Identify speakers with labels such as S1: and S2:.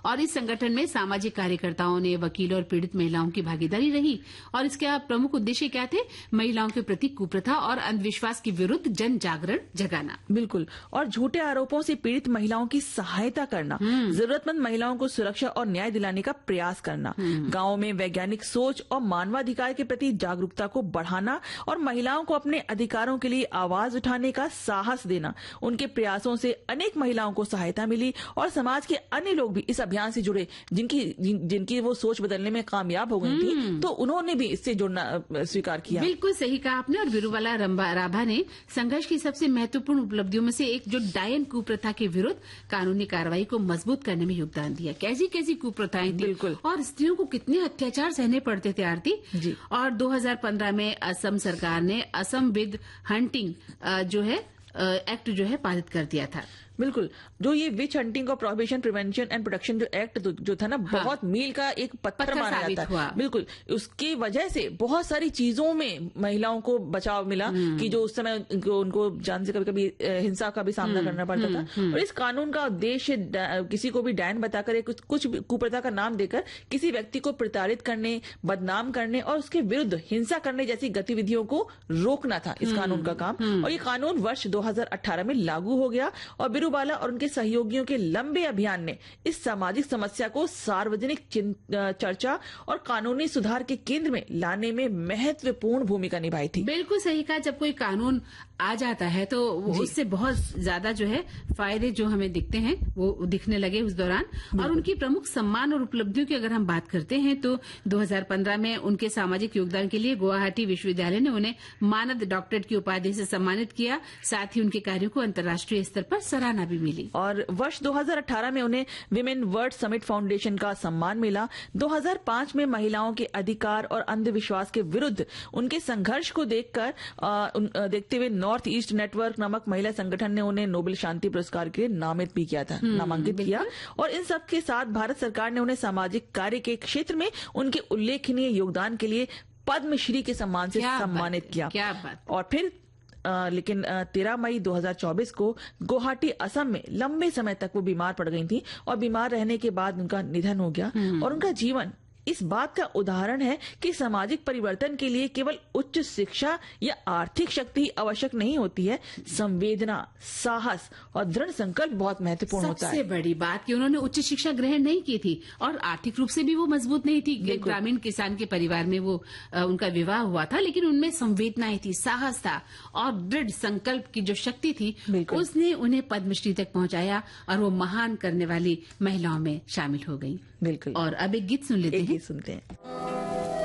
S1: और इस संगठन में सामाजिक कार्यकर्ताओं ने, वकीलों और पीड़ित महिलाओं की भागीदारी रही। और इसका प्रमुख उद्देश्य क्या थे? महिलाओं के प्रति कुप्रथा और अंधविश्वास के विरुद्ध जन जागरण जगाना।
S2: बिल्कुल। और झूठे आरोपों से पीड़ित महिलाओं की सहायता करना, जरूरतमंद महिलाओं को सुरक्षा और न्याय दिलाने का प्रयास करना, गांवों में वैज्ञानिक सोच और मानवाधिकार के प्रति जागरूकता को बढ़ाना और महिलाओं को अपने अधिकारों के लिए आवाज उठाने का साहस देना। उनके प्रयासों से अनेक महिलाओं को सहायता मिली और समाज के अन्य लोग भी इस अभियान से जुड़े, जिनकी वो सोच बदलने में कामयाब हो गई थी, तो उन्होंने भी इससे जुड़ना स्वीकार किया।
S1: बिल्कुल सही कहा आपने। और बिरुबाला राभा ने संघर्ष की सबसे महत्वपूर्ण उपलब्धियों में से एक जो डायन कुप्रथा के विरुद्ध कानूनी कार्रवाई को मजबूत करने में योगदान दिया। कैसी कैसी कुप्रथाएं थी और स्त्रियों को कितने अत्याचार सहने पड़ते थे आरती जी। और 2015 में असम सरकार ने असम विद हंटिंग जो है एक्ट जो है पारित कर दिया था।
S2: बिल्कुल। जो ये विच हंटिंग और प्रोहिबिशन प्रिवेंशन एंड प्रोटेक्शन जो एक्ट जो था ना, बहुत मील का एक पत्थर माना जाता है। बिल्कुल। उसकी वजह से बहुत सारी चीजों में महिलाओं को बचाव मिला कि जो उस समय उनको जान से कभी कभी हिंसा का भी सामना करना पड़ता था। और इस कानून का उद्देश्य किसी को भी डायन बताकर कुछ कुप्रथा का नाम देकर किसी व्यक्ति को प्रताड़ित करने, बदनाम करने और उसके विरुद्ध हिंसा करने जैसी गतिविधियों को रोकना था इस कानून का काम। और ये कानून वर्ष 2018 में लागू हो गया और बिरुबाला और उनके सहयोगियों के लंबे अभियान ने इस सामाजिक समस्या को सार्वजनिक चर्चा और कानूनी सुधार के केंद्र में लाने में महत्वपूर्ण भूमिका निभाई थी।
S1: बिल्कुल सही कहा। जब कोई कानून आ जाता है तो उससे बहुत ज्यादा जो है फायदे जो हमें दिखते हैं वो दिखने लगे उस दौरान। और उनकी प्रमुख सम्मान और उपलब्धियों की अगर हम बात करते हैं तो 2015 में उनके सामाजिक योगदान के लिए गुवाहाटी विश्वविद्यालय ने उन्हें मानद डॉक्टरेट की उपाधि से सम्मानित किया। साथ ही उनके कार्यों को अंतर्राष्ट्रीय स्तर पर सराहना भी मिली।
S2: और वर्ष 2018 में उन्हें विमेन वर्ल्ड समिट फाउंडेशन का सम्मान मिला। 2005 में महिलाओं के अधिकार और अंधविश्वास के विरुद्ध उनके संघर्ष को देखते हुए नॉर्थ ईस्ट नेटवर्क नामक महिला संगठन ने उन्हें नोबेल शांति पुरस्कार के लिए नामांकित किया। और इन सब के साथ भारत सरकार ने उन्हें सामाजिक कार्य के क्षेत्र में उनके उल्लेखनीय योगदान के लिए पद्मश्री के सम्मान से सम्मानित किया।
S1: क्या बात।
S2: और फिर लेकिन 13 मई 2024 को गुवाहाटी असम में लंबे समय तक वो बीमार पड़ गई थी और बीमार रहने के बाद उनका निधन हो गया। और उनका जीवन इस बात का उदाहरण है कि सामाजिक परिवर्तन के लिए केवल उच्च शिक्षा या आर्थिक शक्ति आवश्यक नहीं होती है, संवेदना, साहस और दृढ़ संकल्प बहुत महत्वपूर्ण होता है।
S1: सबसे बड़ी बात कि उन्होंने उच्च शिक्षा ग्रहण नहीं की थी और आर्थिक रूप से भी वो मजबूत नहीं थी। ग्रामीण किसान के परिवार में वो उनका विवाह हुआ था, लेकिन उनमें संवेदनाएं थी, साहस था और दृढ़ संकल्प की जो शक्ति थी उसने उन्हें पद्मश्री तक पहुंचाया और वो महान करने वाली महिलाओं में शामिल हो गई।
S2: बिल्कुल।
S1: और अब एक गीत सुन लेते हैं।
S2: सुनते हैं।